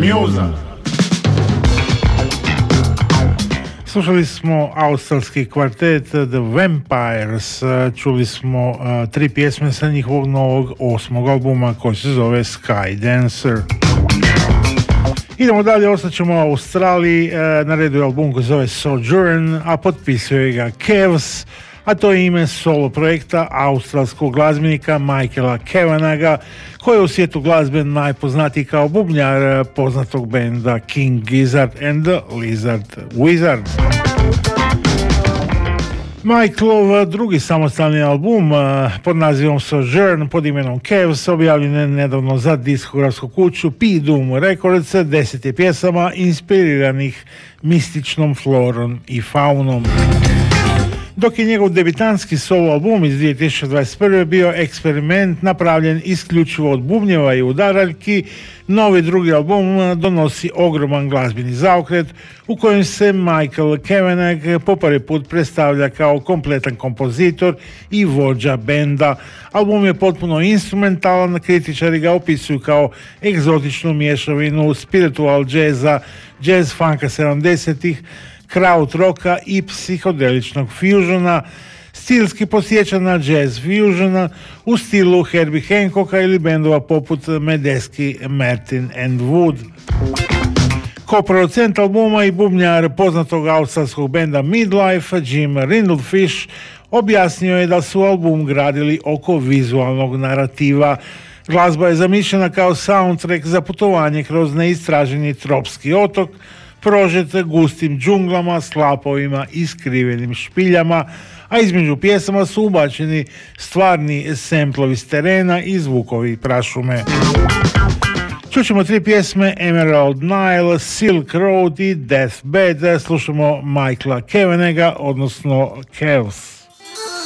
Muza. Slušali smo australski kvartet The Vampires, čuli smo 3 pjesme sa njihovog novog 8. albuma koji se zove Sky Dancer. Idemo dalje, ostaćemo u Australiji, na redu je album koji se zove Sojourn, a potpisuje ga Kevs, a to je ime solo projekta australskog glazbenika Michaela Kavanaga, koji je u svijetu glazbe najpoznatiji kao bubnjar poznatog benda King Gizzard and the Lizard Wizard. Michaelov drugi samostalni album pod nazivom Sojourn pod imenom Kevs objavljen je nedavno za diskografsku kuću P Doom Records, 10 je pjesama inspiriranih mističnom florom i faunom. Dok je njegov debitanski solo album iz 2021. bio eksperiment napravljen isključivo od bubnjeva i udaraljki, novi drugi album donosi ogroman glazbeni zaokret u kojem se Michael Kavanagh po prvi put predstavlja kao kompletan kompozitor i vođa benda. Album je potpuno instrumentalan, kritičari ga opisuju kao egzotičnu mješavinu spiritual jazza, jazz funka 70-ih, kraut roka i psihodeličnog fusiona, stilski posjeća na jazz fusiona u stilu Herbie Hancocka ili bendova poput Medeski, Martin and Wood. Ko producent albuma i bubnjar poznatog australskog benda Midlife, Jim Rindlefish, objasnio je da su album gradili oko vizualnog narativa. Glazba je zamišljena kao soundtrack za putovanje kroz neistraženi tropski otok, prožet gustim džunglama, slapovima i skrivenim špiljama, a između pjesama su ubačeni stvarni semplovi s terena i zvukovi prašume. Čućemo 3 pjesme: Emerald Nile, Silk Road i Deathbed. Slušamo Michaela Kavanagha, odnosno Kevs.